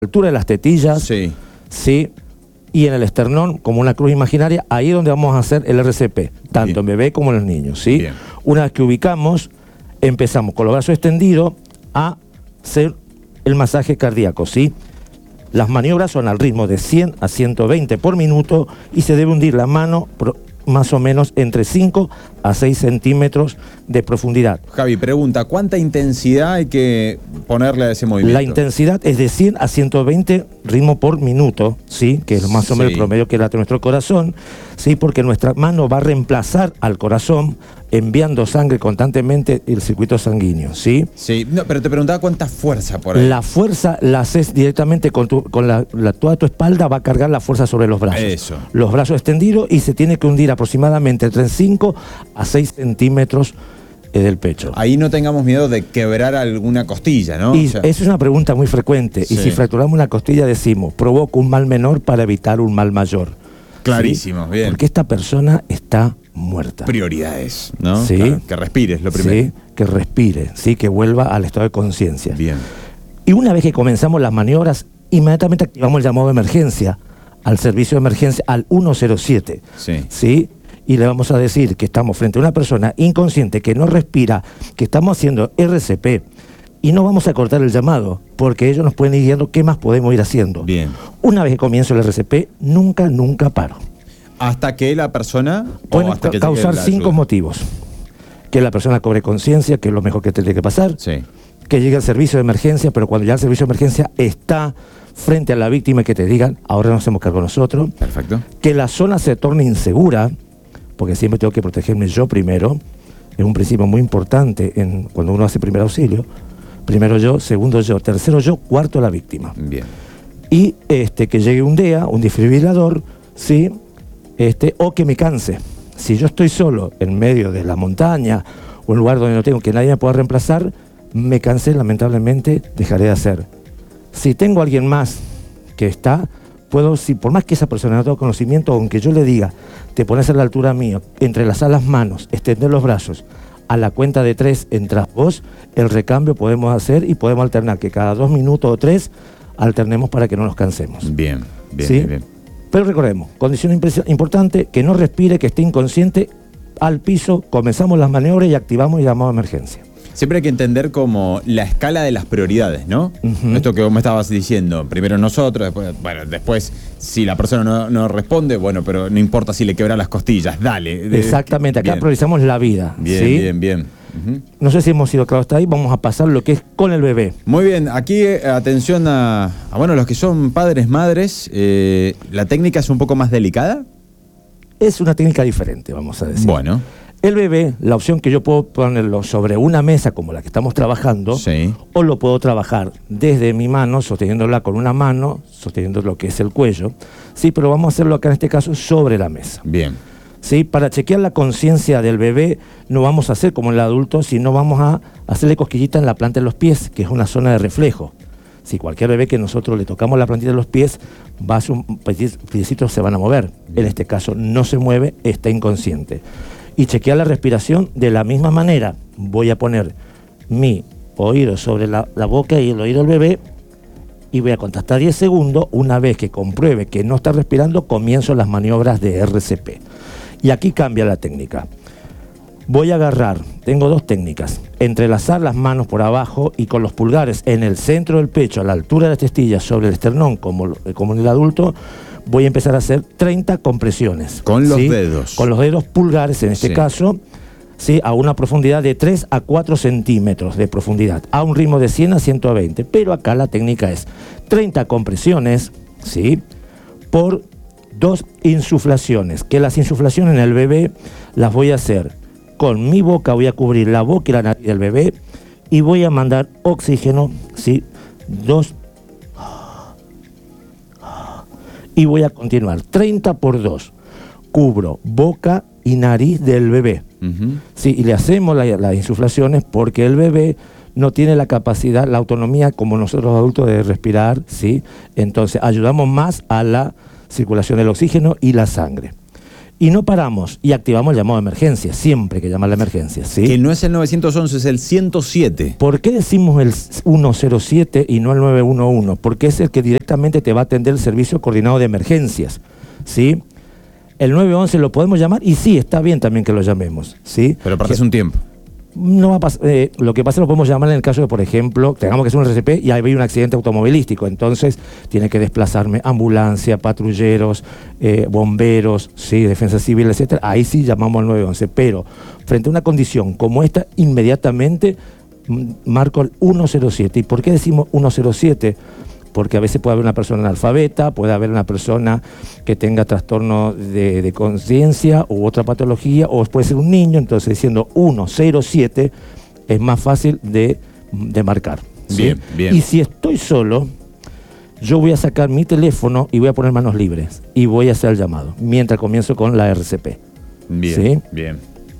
altura de las tetillas, Sí. ¿sí? Y en el esternón, como una cruz imaginaria, ahí es donde vamos a hacer el RCP, tanto Bien. en bebé como en los niños, ¿sí? Bien. Una vez que ubicamos, empezamos con los brazos extendidos a hacer el masaje cardíaco, ¿sí? Las maniobras son al ritmo de 100 a 120 por minuto y se debe hundir la mano más o menos entre 5 a 6 centímetros de profundidad. Javi, pregunta, ¿cuánta intensidad hay que ponerle a ese movimiento? La intensidad es de 100 a 120 ritmo por minuto, ¿sí? Que es más o menos el promedio que late nuestro corazón, ¿sí? Porque nuestra mano va a reemplazar al corazón enviando sangre constantemente el circuito sanguíneo, ¿sí? Sí, no, pero te preguntaba cuánta fuerza por ahí. La fuerza la haces directamente con toda tu espalda, va a cargar la fuerza sobre los brazos. Eso. Los brazos extendidos y se tiene que hundir aproximadamente entre 5 a 6 centímetros del pecho. Ahí no tengamos miedo de quebrar alguna costilla, ¿no? Y O sea, eso es una pregunta muy frecuente. Sí. Y si fracturamos una costilla decimos, provoca un mal menor para evitar un mal mayor. clarísimo, ¿Sí? bien. Porque esta persona está muerta. Prioridades, ¿no? Sí. Claro, que respires, lo primero. Sí, que respire, sí, que vuelva al estado de conciencia. Bien. Y una vez que comenzamos las maniobras, inmediatamente activamos el llamado de emergencia al servicio de emergencia al 107. Sí. ¿Sí? Y le vamos a decir que estamos frente a una persona inconsciente que no respira, que estamos haciendo RCP y no vamos a cortar el llamado porque ellos nos pueden ir guiando qué más podemos ir haciendo. Bien. Una vez que comienzo el RCP, nunca paro. Hasta que la persona... Pueden hasta que llegue causar la 5 ayuda. motivos. Que la persona cobre conciencia, que es lo mejor que tiene que pasar. Sí. Que llegue al servicio de emergencia, pero cuando ya el servicio de emergencia está frente a la víctima y que te digan, ahora nos hacemos cargo nosotros. Perfecto. Que la zona se torne insegura, porque siempre tengo que protegerme yo primero. Es un principio muy importante cuando uno hace primer auxilio. Primero yo, segundo yo, tercero yo, cuarto la víctima. Bien. Y que llegue un DEA, un desfibrilador, ¿sí? O que me canse. Si yo estoy solo en medio de la montaña o en un lugar donde no tengo que nadie me pueda reemplazar, me cansé, lamentablemente, dejaré de hacer. Si tengo a alguien más que está, puedo, si por más que esa persona no tenga conocimiento, aunque yo le diga, te pones a la altura mía, entrelazar las manos, extender los brazos, a la cuenta de 3 entras vos, el recambio podemos hacer y podemos alternar, que cada 2 minutos o 3 alternemos para que no nos cansemos. Bien, bien, ¿Sí? bien, bien. Pero recordemos, condición importante, que no respire, que esté inconsciente, al piso, comenzamos las maniobras y activamos el llamado de emergencia. Siempre hay que entender como la escala de las prioridades, ¿no? Ujú. Esto que vos me estabas diciendo, primero nosotros, después si la persona no responde, bueno, pero no importa si le quebra las costillas, dale. Exactamente, acá Bien. priorizamos la vida. Bien, ¿sí? bien. Ujú. No sé si hemos sido claros hasta ahí, vamos a pasar lo que es con el bebé. Muy bien, aquí atención a bueno, los que son padres, madres, la técnica es un poco más delicada. Es una técnica diferente, vamos a decir. Bueno, El bebé, la opción que yo puedo ponerlo sobre una mesa como la que estamos trabajando, sí, o lo puedo trabajar desde mi mano, sosteniéndola con una mano, sosteniendo lo que es el cuello, sí, pero vamos a hacerlo acá en este caso sobre la mesa. bien, ¿Sí? Para chequear la conciencia del bebé no vamos a hacer como el adulto, sino vamos a hacerle cosquillita en la planta de los pies, que es una zona de reflejo. Si cualquier bebé que nosotros le tocamos la plantita de los pies, piecitos se van a mover. En este caso no se mueve, está inconsciente. Y chequear la respiración de la misma manera. Voy a poner mi oído sobre la boca y el oído del bebé y voy a contar hasta 10 segundos. Una vez que compruebe que no está respirando, comienzo las maniobras de RCP. Y aquí cambia la técnica. Voy a agarrar, tengo 2 técnicas, entrelazar las manos por abajo y con los pulgares en el centro del pecho, a la altura de las testillas, sobre el esternón, como en el adulto, voy a empezar a hacer 30 compresiones. Con los ¿sí? dedos. Con los dedos pulgares, en este Sí. caso, ¿sí? A una profundidad de 3 a 4 centímetros de profundidad, a un ritmo de 100 a 120. Pero acá la técnica es 30 compresiones, ¿sí? Por 2 insuflaciones, que las insuflaciones en el bebé las voy a hacer con mi boca, voy a cubrir la boca y la nariz del bebé y voy a mandar oxígeno, ¿sí? 2. Y voy a continuar 30 por 2. Cubro boca y nariz del bebé. ujú, Sí, y le hacemos las insuflaciones porque el bebé no tiene la capacidad, la autonomía como nosotros adultos de respirar, ¿sí? Entonces ayudamos más a la circulación del oxígeno y la sangre. y no paramos y activamos el llamado de emergencia, siempre que llama a la emergencia, ¿sí? Que no es el 911, es el 107. ¿Por qué decimos el 107 y no el 911? Porque es el que directamente te va a atender el servicio coordinado de emergencias, ¿sí? El 911 lo podemos llamar y sí, está bien también que lo llamemos, ¿sí? Pero perdés un tiempo. No va a lo que pasa es que lo podemos llamar en el caso de, por ejemplo, tengamos que hacer un RCP y hay un accidente automovilístico, entonces tiene que desplazarme ambulancia, patrulleros, bomberos, sí, defensa civil, etcétera. Ahí sí llamamos al 911, pero frente a una condición como esta, inmediatamente marco el 107. ¿Y por qué decimos 107? Porque a veces puede haber una persona analfabeta, puede haber una persona que tenga trastorno de conciencia u otra patología, o puede ser un niño, entonces diciendo 107 es más fácil de marcar, ¿sí? Bien, bien. Y si estoy solo, yo voy a sacar mi teléfono y voy a poner manos libres y voy a hacer el llamado, mientras comienzo con la RCP. Bien, ¿sí? Bien.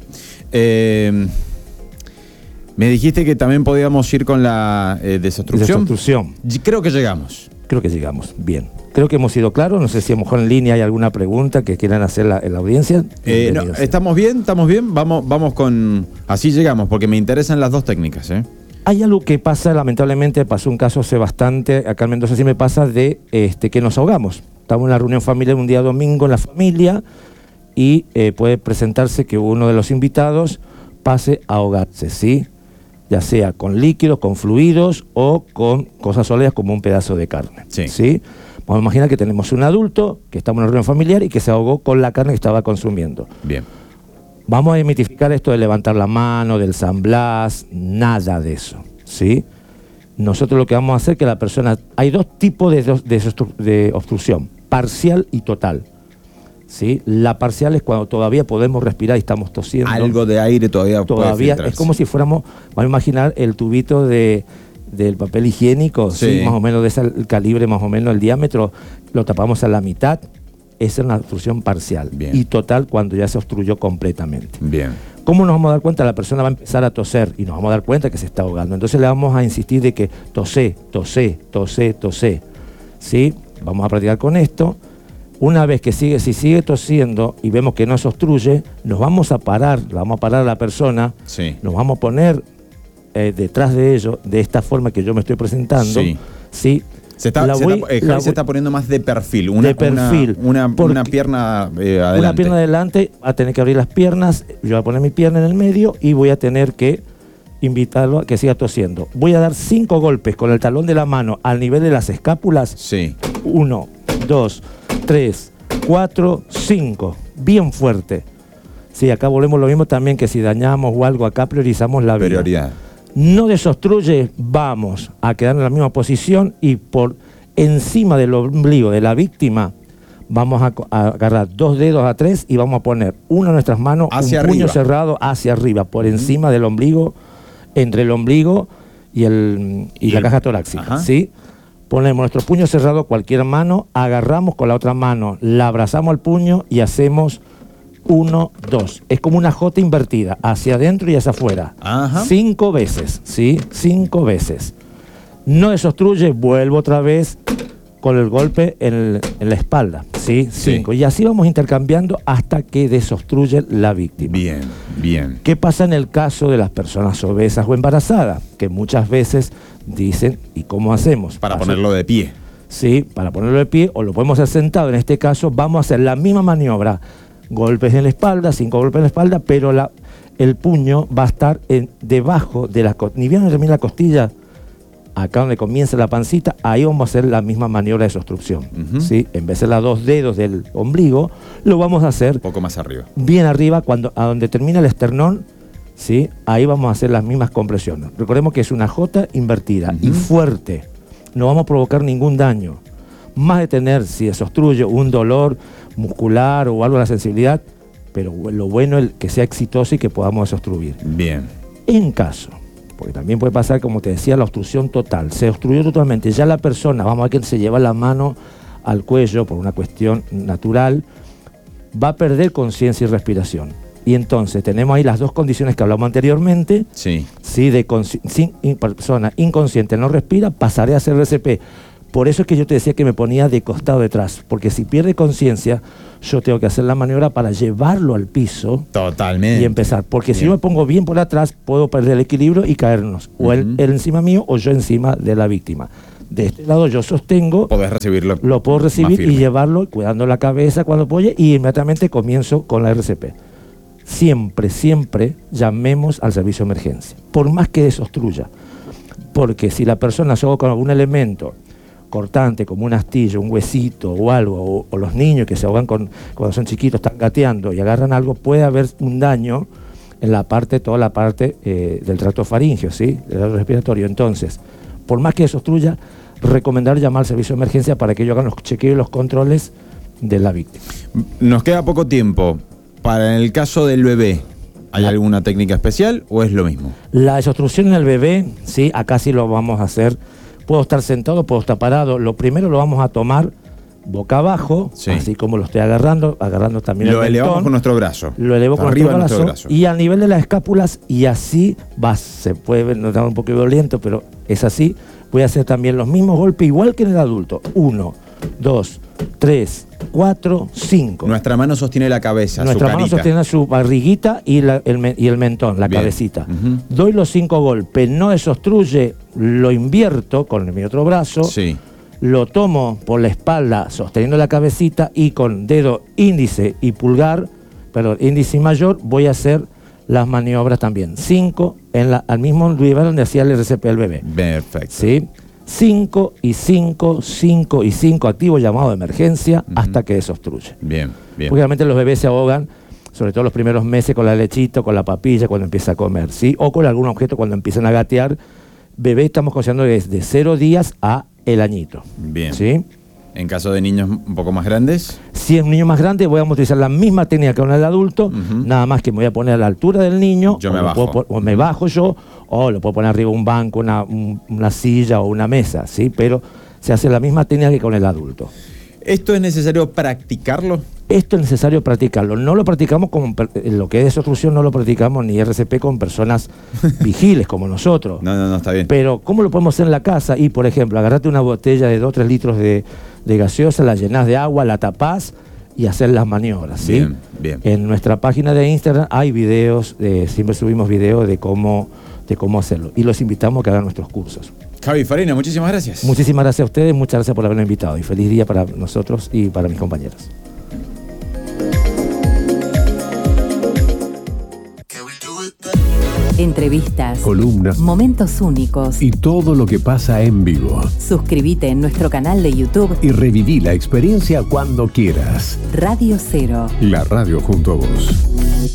Me dijiste que también podíamos ir con la desobstrucción. Desobstrucción. Creo que llegamos. Creo que llegamos, bien. Creo que hemos sido claros, no sé si a lo mejor en línea hay alguna pregunta que quieran hacer en la audiencia. No, ¿estamos bien? Vamos con... Así llegamos, porque me interesan las dos técnicas, ¿eh? Hay algo que pasa, lamentablemente, pasó un caso hace bastante, acá en Mendoza sí me pasa, de que nos ahogamos. Estamos en una reunión familiar un día domingo en la familia y puede presentarse que uno de los invitados pase a ahogarse, ¿sí? Ya sea con líquidos, con fluidos o con cosas sólidas como un pedazo de carne. Sí. ¿Sí? Vamos a imaginar que tenemos un adulto que está en una reunión familiar y que se ahogó con la carne que estaba consumiendo. Bien. Vamos a desmitificar esto de levantar la mano, del San Blas, nada de eso, ¿sí? Nosotros lo que vamos a hacer es que la persona... Hay dos tipos de obstrucción, parcial y total. ¿Sí? La parcial es cuando todavía podemos respirar y estamos tosiendo. Algo de aire todavía puede filtrarse. Es como si fuéramos, vamos a imaginar el tubito del papel higiénico, sí. ¿sí? Más o menos de ese calibre, más o menos el diámetro, lo tapamos a la mitad. Esa es una obstrucción parcial. Bien. Y total cuando ya se obstruyó completamente. Bien. ¿Cómo nos vamos a dar cuenta? La persona va a empezar a toser y nos vamos a dar cuenta que se está ahogando. Entonces le vamos a insistir de que tosé. ¿Sí? Vamos a practicar con esto. Una vez que si sigue tosiendo y vemos que no se obstruye, nos vamos a parar, a la persona, sí. Nos vamos a poner detrás de ello, de esta forma que yo me estoy presentando. Sí. ¿Sí? Se está poniendo más de perfil. Una pierna adelante. Una pierna adelante, va a tener que abrir las piernas, yo voy a poner mi pierna en el medio y voy a tener que invitarlo a que siga tosiendo. Voy a dar 5 golpes con el talón de la mano al nivel de las escápulas. Sí. 1, 2, 3, 4, 5. Bien fuerte. Sí, acá volvemos lo mismo también que si dañamos o algo, acá priorizamos la vida. Prioridad. No desobstruye, vamos a quedar en la misma posición y por encima del ombligo de la víctima vamos a agarrar 2 dedos a 3 y vamos a poner una de nuestras manos, hacia un puño cerrado hacia arriba, por encima del ombligo, entre el ombligo y la caja torácica, ¿sí? Ponemos nuestro puño cerrado, cualquier mano, agarramos con la otra mano, la abrazamos al puño y hacemos 1, 2. Es como una J invertida, hacia adentro y hacia afuera. 5 veces, ¿sí? 5 veces. No desobstruye, vuelvo otra vez con el golpe en la espalda, ¿sí? 5. Y así vamos intercambiando hasta que desobstruye la víctima. Bien, bien. ¿Qué pasa en el caso de las personas obesas o embarazadas? Que muchas veces dicen, ¿y cómo hacemos? Para ponerlo de pie. Sí, para ponerlo de pie, o lo podemos hacer sentado. En este caso vamos a hacer la misma maniobra. Golpes en la espalda, 5 golpes en la espalda, pero el puño va a estar debajo de la costilla. Ni bien termina la costilla, acá donde comienza la pancita, ahí vamos a hacer la misma maniobra de desobstrucción. ¿Sí? En vez de los 2 dedos del ombligo, lo vamos a hacer... Un poco más arriba. Bien arriba, a donde termina el esternón, ¿sí? Ahí vamos a hacer las mismas compresiones. Recordemos que es una J invertida y fuerte. No vamos a provocar ningún daño. Más de tener, si desobstruye, un dolor muscular o algo de la sensibilidad, pero lo bueno es que sea exitoso y que podamos desobstruir. Bien. En caso, porque también puede pasar, como te decía, la obstrucción total. Se obstruyó totalmente, ya la persona, vamos a ver que se lleva la mano al cuello por una cuestión natural, va a perder conciencia y respiración. Y entonces tenemos ahí las dos condiciones que hablamos anteriormente. Sí. Si persona inconsciente no respira, pasaré a hacer RCP. Por eso es que yo te decía que me ponía de costado detrás, porque si pierde conciencia, yo tengo que hacer la maniobra para llevarlo al piso. Totalmente. Y empezar. Porque si yo me pongo bien por atrás, puedo perder el equilibrio y caernos. O él encima mío o yo encima de la víctima. De este lado yo sostengo. Podés recibirlo. Lo puedo recibir y llevarlo cuidando la cabeza cuando apoye y inmediatamente comienzo con la RCP. Siempre, siempre llamemos al servicio de emergencia. Por más que desobstruya. Porque si la persona se ahoga con algún elemento cortante, como una astilla, un huesito o algo, o los niños que se ahogan cuando son chiquitos, están gateando y agarran algo, puede haber un daño en la parte, toda la parte del tracto faríngeo, ¿sí? Del tracto respiratorio. Entonces, por más que desobstruya, recomendar llamar al servicio de emergencia para que ellos hagan los chequeos y los controles de la víctima. Nos queda poco tiempo. Para el caso del bebé, ¿hay alguna técnica especial o es lo mismo? La desobstrucción en el bebé, sí, acá sí lo vamos a hacer. Puedo estar sentado, puedo estar parado. Lo primero lo vamos a tomar boca abajo, sí, así como lo estoy agarrando también lo el elevamos mentón, con nuestro brazo. Lo elevo con nuestro brazo y a nivel de las escápulas, y así va, se puede ver, notar un poco violento, pero es así. Voy a hacer también los mismos golpes, igual que en el adulto. 1, 2, 3, 4, 5. Nuestra mano sostiene la cabeza, nuestra mano sostiene su barriguita y el mentón, la cabecita. Doy los 5 golpes, no desobstruye, lo invierto con mi otro brazo. Sí. Lo tomo por la espalda sosteniendo la cabecita y con dedo índice y pulgar, perdón, índice y mayor, voy a hacer las maniobras también. 5 al mismo lugar donde hacía el RCP al bebé. Perfecto. ¿Sí? 5 y 5, 5 y 5, activo llamado de emergencia hasta que desobstruye. Bien, bien. Porque realmente los bebés se ahogan, sobre todo los primeros meses, con la lechita, con la papilla, cuando empieza a comer, ¿sí? O con algún objeto cuando empiezan a gatear. Bebé estamos considerando desde 0 días a el añito. Bien. ¿Sí? En caso de niños un poco más grandes. Si es un niño más grande, voy a utilizar la misma técnica que con el adulto, nada más que me voy a poner a la altura del niño. Yo me bajo. O me bajo yo, o lo puedo poner arriba un banco, una silla o una mesa, ¿sí? Pero se hace la misma técnica que con el adulto. ¿Esto es necesario practicarlo? Esto es necesario practicarlo. No lo practicamos como lo que es desobstrucción, no lo practicamos ni RCP con personas vigiles como nosotros. No, está bien. Pero ¿cómo lo podemos hacer en la casa? Y, por ejemplo, agarrate una botella de 2 o 3 litros de gaseosa, la llenás de agua, la tapás y hacer las maniobras, ¿sí? Bien, bien. En nuestra página de Instagram hay videos, siempre subimos videos de cómo hacerlo. Y los invitamos a que hagan nuestros cursos. Javi Farina, muchísimas gracias. Muchísimas gracias a ustedes, muchas gracias por habernos invitado y feliz día para nosotros y para mis compañeros. Entrevistas, columnas, momentos únicos y todo lo que pasa en vivo. Suscríbete en nuestro canal de YouTube y reviví la experiencia cuando quieras. Radio Cero. La radio junto a vos.